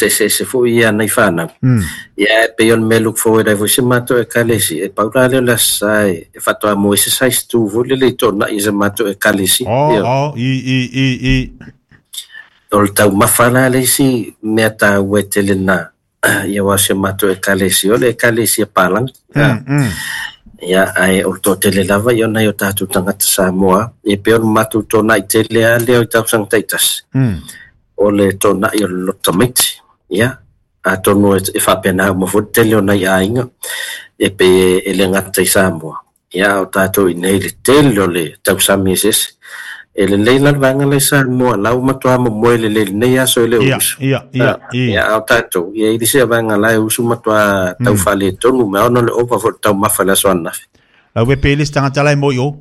se fu ia nei fana ia pe on me look forward ai se mato e kalesi e paula le la sai e fatto a mo se sai stu vole le torna i se mato e kalesi i ol tau mafala le si meta wetelena ia wa se mato e kalesi ole kalesi palang ia ai o to tele lava yo na yo tatu tangata Samoa e pe on matu to na tele ale o tau sang taitas ole to na yo lotamiti ia a to no e fa pena mo fo tele ona ia inga e pe ele ngata Samoa ia o tatu i nei le tele ole tau samises ele leila vanga le Samoa la uma to mo moele le nei aso ele ia o tatu ia i dise vanga la usu matwa tau fale tonu me ono le opa fo tau mafala sona la we pelis tanga tala mo yo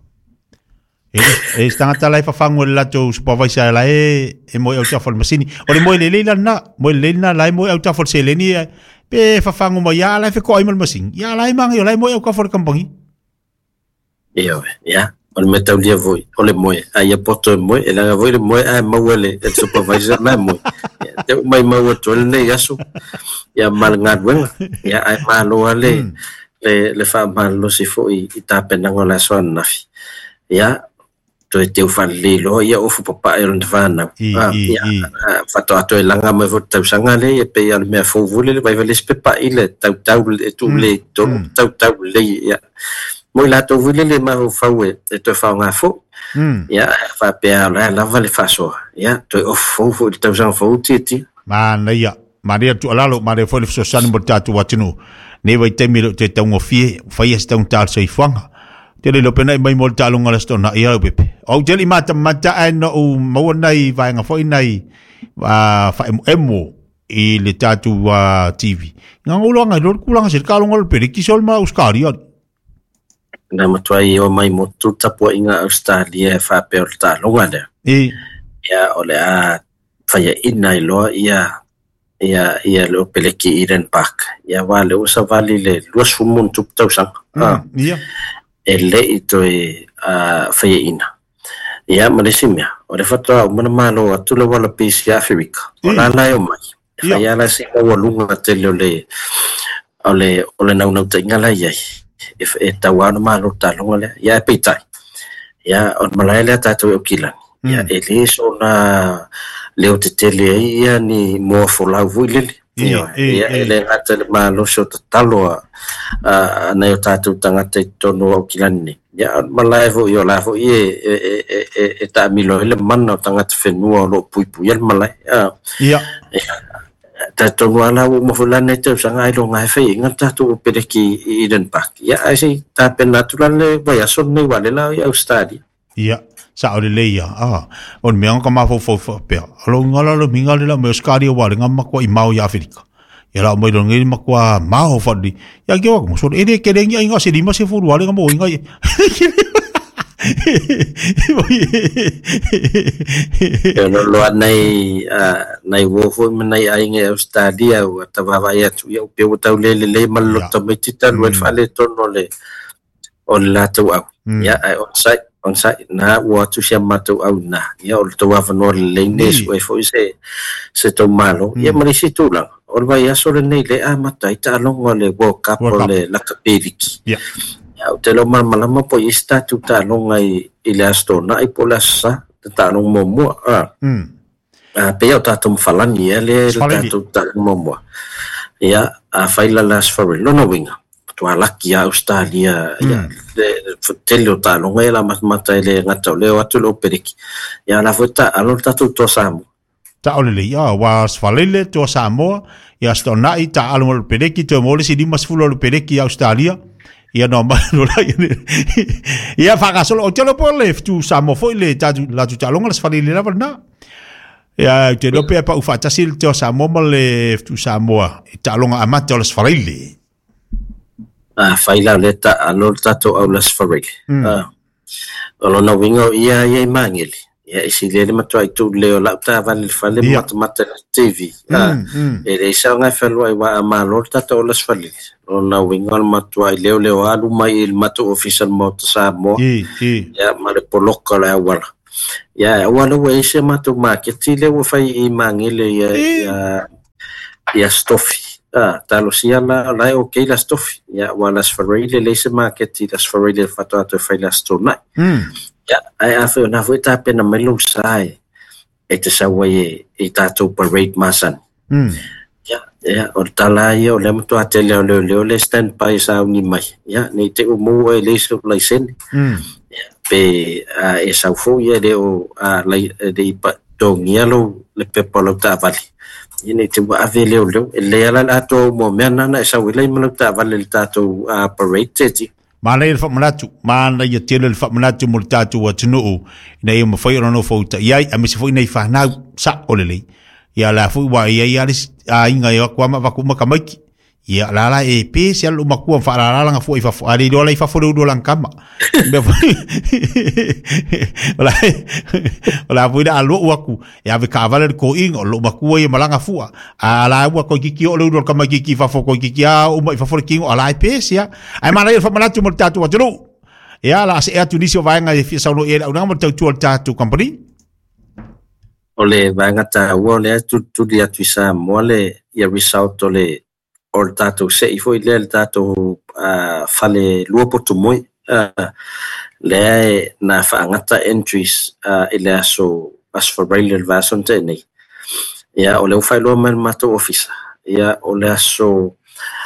e tanga tala fa fango la to supervisor la e mo yo cha fol masini o le mo le leila na mo le na la mo yo cha fol seleni pe fa fango mo ya la fe ko ai mo masini ya la mang yo la mo yo ka fol kampangi ia on metau dia voi ole moe ai poto moe e la voi le moe ai mawele e supervisor na moe te mai mau to le yaso ya mal ngadwen ya ai malo ale le fa malo si foi ita penango la son nafi ya to te ufali lo ya ofu papa e on vana ya fato ato langa me vo tau sangale e pe al me fo vole vai vele spepa ile tau e tu le tau le ya mo la to vile le ma fawe e to fa nga fo ya fa pe la vale fa so ya to fo to san fo titi man ya maria tu alalo maria fo le so san mo tatu watinu ne vai te miro te tongo fie fa ya sta un tal sei fanga te le pena mai mo talo ngala sto na ia pepe au te li mata no mo nai vai nga fo nai va fa emo i le tatu wa tv nga ulo nga lo kulanga se ka lo ngol pe ki sol ma uskari na matwai o mai motu tapo inga Australia fa perta longa ya ole a faya inai lo ia lo peleki Eden Park ya wale usa vali le luas fumun tup tau sang ele ito faya ina ya malesimia ole fatwa mana malo atu le wala pisi Afrika ona la yo mai faya la se o lunga tele ole nau ngala yai if tawano malo talong le ya pitai ya on malaila tatu okila ya elis ona leo tele ya ni mo fola vuile ya ele atel malo so talo na yo tatu tangata tono okila ni ya malaivo yo lavo e ta milo le manno tangata fenua lo puipu ya malai ya tato wala mo fulane te sanga ilo ngai fe ngata tu pedeki Eden Park ya ai ta pen natural le vaya son ne wale la ya Australia ya sa ole le ya on me ngoma fo pe lo ngala lo minga le la me Australia wale ngama ko i mau ya Afrika ya la mo ngi makwa mau fodi ya ke wa mo so ede ke dengi inga se lima se fu wale ngamo inga lo nei wo fo nei ai nge Australia o tava ya tu yo pe o tau le mal lo tamiti tal wel fale tono le on la tu ya on site na wo tu sia matu au na ya o to wa no le nes we fo se to malo ya mari si tu la o va ya so le nei le mata ita longo le wo kapo le la kapeliki o te lo malama po ista tu ta longa i le astona i polasa ta long momo pe o ta tum falani ele ta tu ta momo ya a faila las for lo no winga tu ala ki Australia ya te lo ta longa la mata ele ngata le o tu lo periki ya la vota alo ta tu to samu ta ole ya was falele to Samoa ya stona i ta alo periki to mo le si di mas fulo periki Australia ia no malo la ia faga solo o telo por le tu Samoa foi le ta la tu talonga las fali le na ia te do pe pa u fa tasil te Samoa le tu Samoa talonga amata las fali faila le ta alor tato au las fali lo no wingo ia mangeli ya isi le mato ai tu le la ta vale fale mata TV e sa nga falo ai wa malor tato las fali ona wingal matua i leo alu mai il mato official mot Samoa ya male poloka la wala we se mato market le wo fai i mangile ya ia stofi talosia la okay la stofi ia wala sfarile le se market la sfarile fato ato fai la stona ia ai afa na foi ta pena melo sai e te sawa e tato parade masan ia o talai o le mto atele le stand by sa ni mai ia nei te o mo e le so lai sen pe e sa fo ia de o lai de pa dongialo le pepolo ta vali ini te wa avele o le ala ato mo mena na sa wile mo ta vale le tato parade ti mana il famanatu mana ia tele il famanatu mo tato wa tunu nei mo foi no fouta ia a me se foi nei fa na sa olele ia la fu wa ia inga ia kwa ma ku ma kamaki ia la e pe se lu ma ku fa la nga fu fa ali do la fa fu do lan kama la fu da lu wa ku ia ve ka vale ko ingo lu ma ku ia malanga fu ala wa ko kiki o lu do kama kiki fa fo ko kiki a o ma fa fo kingo ala pe se ai mana ia fa manatu mo tatu wa tulu ia la se e tu disio va nga e fi sa no e una mo tatu company ole vangata wole tu dia tuisa mole ia result ole or tato se i foi le tato fale luopo tu moi le na fangata entries ele aso as for rail vason teni ia ole fai lo man mato office ia ole aso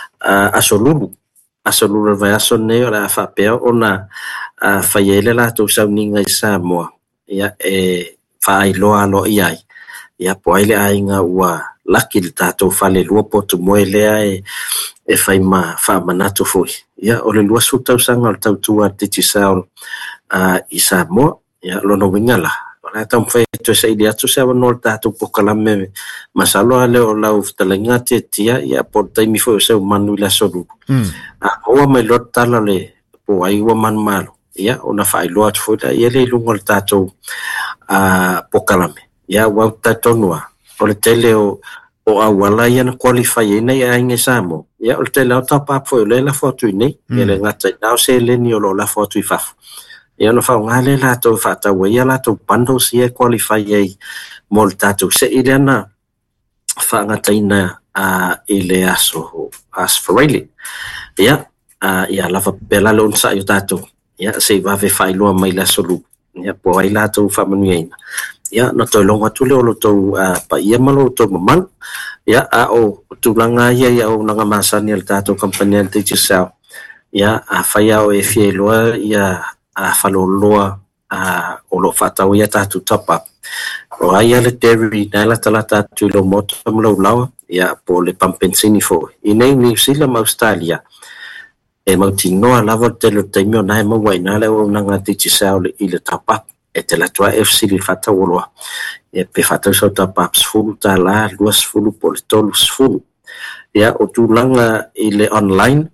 lulu vason ne ora fa pe ona faiele la to sauninga isa mo ia fai lo iai ia poile ainga ua laki le tato fale lua poto moele e fai fa manato foi ia o le lua sutau sanga o tau tua titi sao isa mo ia lono wingala ona tam fai to sai dia to sa no tato pokalame masalo ale o lau talenga tia ia portai mi foi se manu la sodu o me lot tala le po ai wa man malo ia ona fai lo foi da ia le lungol tato pokalame ia wa tato noa o le tele o awala ia na qualify nei a inge samo ia o le tele o top up foi le la foto nei ia le ngata na se le ni o la foto I faf ia no fa ngale la to fata we ia la to bando si e qualify ai mol tato se ile na fa ngata ina ile aso as foreli ia ia la fa bela lon sa yo tato ia se va ve fai lo mai la solu ia po ai la to fa manuina ia no to longa tu le o to pa ia malo to mamang ia o tulanga ia o nanga masani el tato company te tisa ia faya o e fielo ia faloloa o lo fata o ia tato top up o ia le dairy na la talata tu lo moto lo lawa ia po le pampensini fo inei New Zealand Australia e mautino lava te lo temio na mo waina le o nanga te tisa o le top up e te la tua FC li fata woloa e pe fata so ta paps fulu ta la luas fulu politolus fulu ia o tulanga ile online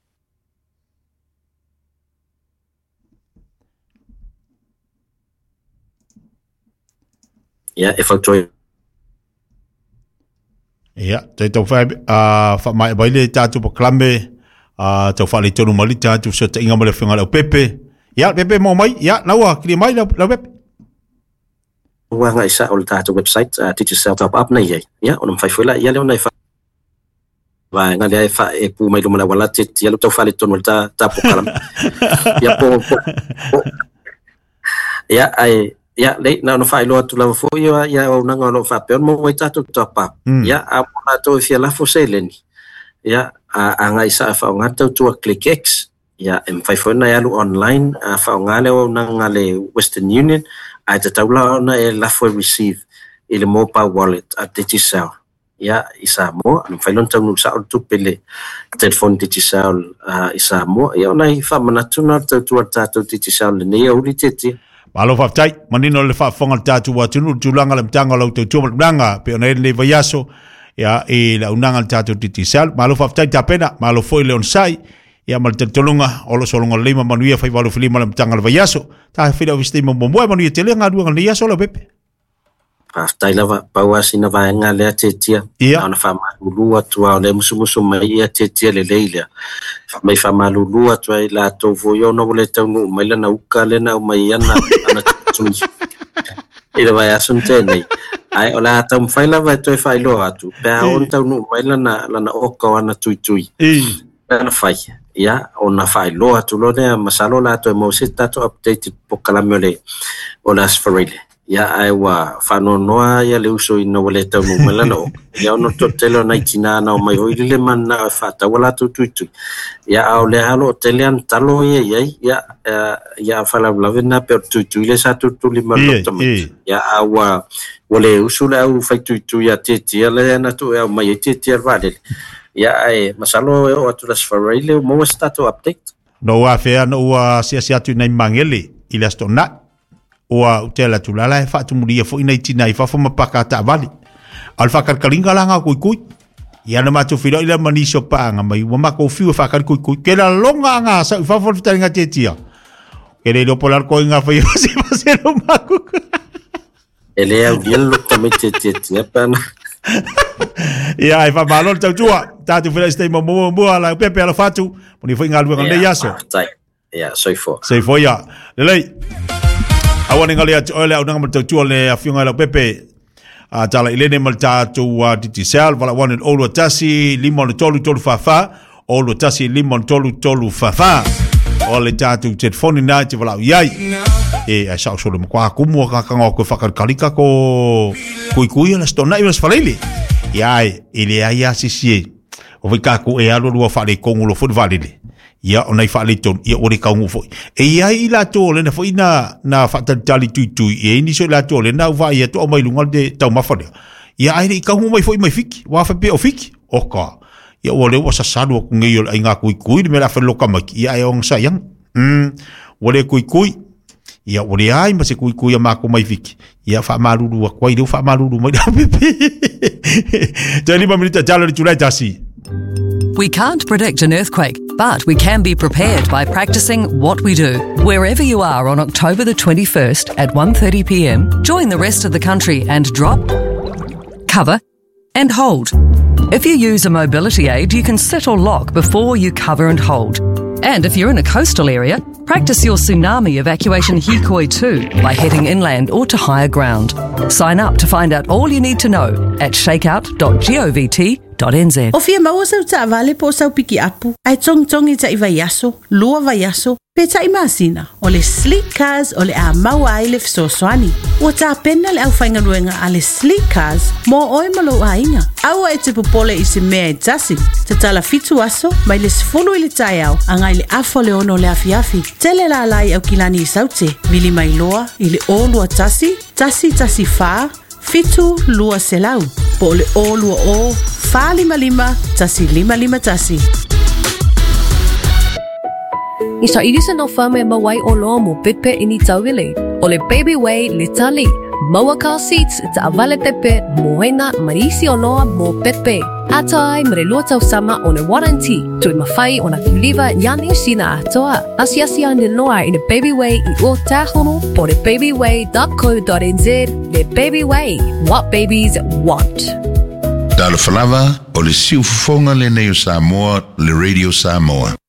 ia e fatoi ia te tau fai fa mai baile tatu po klambe tau fa le tonu mali tatu so te inga male whenga leo pepe ia pepe mo mai ia lawa kiri mai la pepe wa nga isa o tato website teach yourself top up nei ia o fai foi la ia leo nei fa va nga le fa e pu mai lo mala wala te ia lo tau fa le tonu ta po kalam ia po ia ai ia le na no fai lo tu la fo ia o nga lo fa pe mo mai tato top up ia a mo to fia la fo seleni ia a nga isa fa nga tu click ia fai foi na alu online fa ngale o ngale Western Union ai te taula ona e la foi receive ile mobile wallet digital ia isa mo fai lon tau sa tu pele telephone digital isa mo ia ona fa manatu na tu tato digital ne o litete malo fa tai manino le fa fonga tatu wa tu langa le mtanga lo tu mtanga pe ona le vayaso ia e la unanga tatu digital malo fa tai tapena malo foi le on sai ia mal te tolunga o lo solonga lima manuia fai walu filima le mtanga le vayaso ta fila visti mo mo manuia te lenga duanga le yaso le pepe aftai lava pawasi na va nga le tetia ona fa malulu atu o le musu mai ia tetia le leila mai fa malulu atu ai la to voyo no le tau mai la na uka le na mai ana ana tui ira vai asunte nei ai ola ta mfaila vai toi failo atu pe on ta no mai lana oka wana tui na fai ya ona failo atu lo ne masalo la to mo sita to updated pokalamole ola sfarile ya ai wa fanonoa ya le uso ina wale ta no melano ya no to telo na itina na mai hoile man na fata wala tui ya ole halo telian talo ya fala blavena per tui le sa tu lima ya awa wale usula au faitu ya tete le na tu ya mai tete vale ya ai masalo o atu sfarile mo stato update no wa fe no wa sia tu nei mangele ilastona o tela tulala e fa tu muria fo ina itina i fa fo mapaka ta vale alfa kalkalinga langa kui ya na matu filo ila manisho pa nga mai wa mako fiu fa kal kui ke la longa nga sa fa fo tanga tetia ke le do polar ko nga fa yo si fa se lo mako ele é bien lo también tetia pana ya fa balon tua ta tu filo stay mo la pepe ala fatu ni foi nga lu nga le yaso ya soy fo ya le awani ngali ole au nanga tua le afiunga la pepe tala ilene malta tu titi sel vala one olo tasi limon tolu fafa olo tasi limon tolu fafa ole tatu telefoni na te vala yai a sa so mo kwa kumu ka ko fakalika ko kui la stona i was falele yai ile aya sisi o vika ko e alo lo fa le kongulo fo valele ya onai fa le ton ya ori ka ngu fo e yai la to le na fo na fa tali tu e ni so la to le na va ya to mai lungal de tau mafale ya ai ka ngu mai fo mai fiki wa fa pe o fiki o ka ya ole wa sa sadu ku ngi ai nga kui me la fa lo ka ma ya ai on sa yang ole kui ya ole ai ma se kui ma ko mai fiki ya fa maruru wa kwai do fa maruru mai tali ma minita jalo ni tulai tasi. We can't predict an earthquake, but we can be prepared by practicing what we do. Wherever you are on October the 21st at 1:30 p.m, join the rest of the country and drop, cover, and hold. If you use a mobility aid, you can sit or lock before you cover and hold. And if you're in a coastal area, practice your tsunami evacuation hikoi too by heading inland or to higher ground. Sign up to find out all you need to know at shakeout.govt.nz. O fia maua sau ta vale po sau piki apu. Ai tong i ta iwa yaso, lua va yaso, pe ta imasina. O le sleek cars o le a maua ai le fisoswani. O ta pena le au whainga ruenga a le sleek cars mo oi malo a inga. Aua e te popole i se mea e tasi. Te tala fitu aso, mai le sifulu i le tai au, angai le afo le ono le afiafi. Tele la lai au kilani i saute, vili mai loa, i le olua tasi fa, fitu lua selau. Po le olua o, fa lima, tasi lima tasi. I sa irisa no whame mawai o loa mo pitpe ini tauwile. O le baby way le tali. Maua car seats ta avale tepe mo heina marisi o loa mo pitpe. Atai mre lua tau sama o le warranty. Tui mawhai o na fiuliva yani sina atoa. Asiasia ni loa in a baby way I o tahono po le babyway.co.nz. Le baby way. What babies want. Dalo falava o le siu fonga le neo Samoa, le radio Samoa.